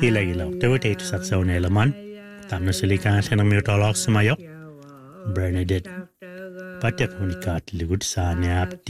Ilagilaw, tawatay to saksaw na ilaman. Tamno silikan siya ng mutolog sumayo. Bernadette. Patek unikat ligud sa niap